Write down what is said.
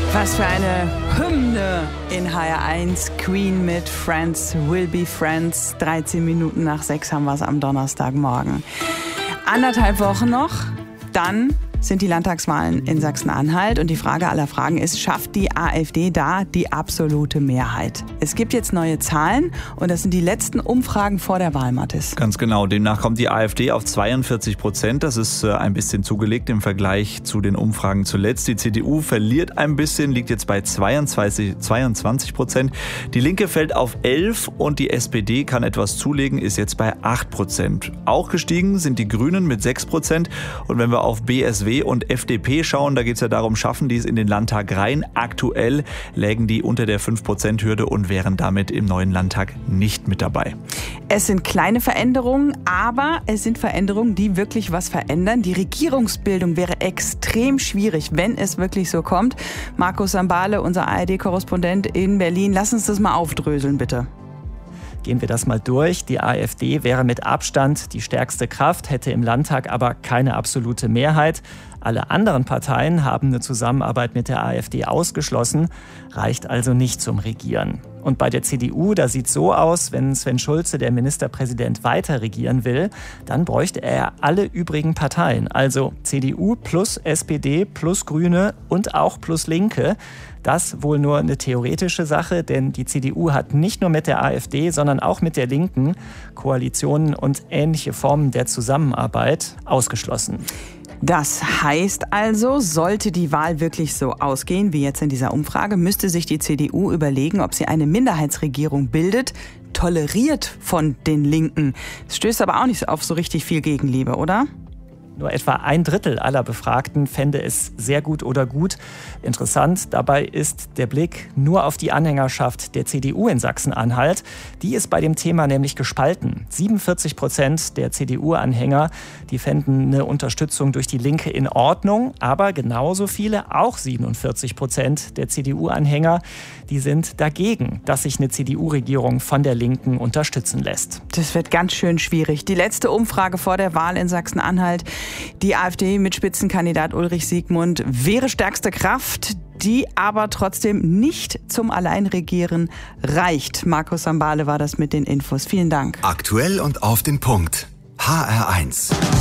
Was für eine Hymne in HR1. Queen mit Friends Will Be Friends. 13 Minuten nach 6 haben wir es am Donnerstagmorgen. 1,5 Wochen noch, dann sind die Landtagswahlen in Sachsen-Anhalt. Und die Frage aller Fragen ist, schafft die AfD da die absolute Mehrheit? Es gibt jetzt neue Zahlen und das sind die letzten Umfragen vor der Wahl, Mathis. Ganz genau. Demnach kommt die AfD auf 42%. Das ist ein bisschen zugelegt im Vergleich zu den Umfragen zuletzt. Die CDU verliert ein bisschen, liegt jetzt bei 22%. Die Linke fällt auf 11% und die SPD kann etwas zulegen, ist jetzt bei 8%. Auch gestiegen sind die Grünen mit 6%. Und wenn wir auf BSW und FDP schauen, da geht es ja darum, schaffen die es in den Landtag rein. Aktuell lägen die unter der 5%-Hürde und wären damit im neuen Landtag nicht mit dabei. Es sind kleine Veränderungen, aber es sind Veränderungen, die wirklich was verändern. Die Regierungsbildung wäre extrem schwierig, wenn es wirklich so kommt. Markus Sambale, unser ARD-Korrespondent in Berlin, lass uns das mal aufdröseln, bitte. Gehen wir das mal durch. Die AfD wäre mit Abstand die stärkste Kraft, hätte im Landtag aber keine absolute Mehrheit. Alle anderen Parteien haben eine Zusammenarbeit mit der AfD ausgeschlossen, reicht also nicht zum Regieren. Und bei der CDU, da sieht es so aus, wenn Sven Schulze, der Ministerpräsident, weiter regieren will, dann bräuchte er alle übrigen Parteien. Also CDU plus SPD plus Grüne und auch plus Linke. Das wohl nur eine theoretische Sache, denn die CDU hat nicht nur mit der AfD, sondern auch mit der Linken Koalitionen und ähnliche Formen der Zusammenarbeit ausgeschlossen. Das heißt also, sollte die Wahl wirklich so ausgehen wie jetzt in dieser Umfrage, müsste sich die CDU überlegen, ob sie eine Minderheitsregierung bildet, toleriert von den Linken. Es stößt aber auch nicht auf so richtig viel Gegenliebe, oder? Nur etwa 1/3 aller Befragten fände es sehr gut oder gut. Interessant dabei ist der Blick nur auf die Anhängerschaft der CDU in Sachsen-Anhalt. Die ist bei dem Thema nämlich gespalten. 47% der CDU-Anhänger, die fänden eine Unterstützung durch die Linke in Ordnung. Aber genauso viele, auch 47% der CDU-Anhänger, die sind dagegen, dass sich eine CDU-Regierung von der Linken unterstützen lässt. Das wird ganz schön schwierig. Die letzte Umfrage vor der Wahl in Sachsen-Anhalt. Die AfD mit Spitzenkandidat Ulrich Siegmund wäre stärkste Kraft, die aber trotzdem nicht zum Alleinregieren reicht. Markus Sambale war das mit den Infos. Vielen Dank. Aktuell und auf den Punkt. HR1.